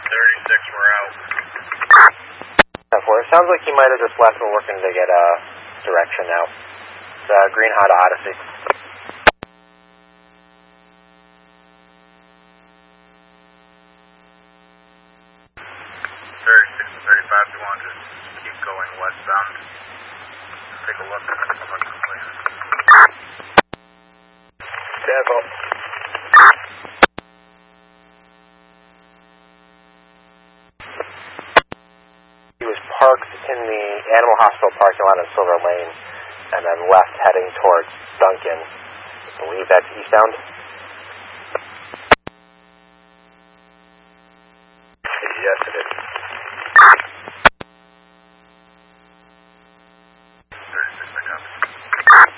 36, we're out. It sounds like he might have just left and working to get direction now. It's Green Hot Odyssey. 36 and 35, you want to keep going westbound? Take a look at how much it's clean. Devo. He was parked in the Animal Hospital parking lot in Silver Lane and then left heading towards Duncan. I believe that's eastbound.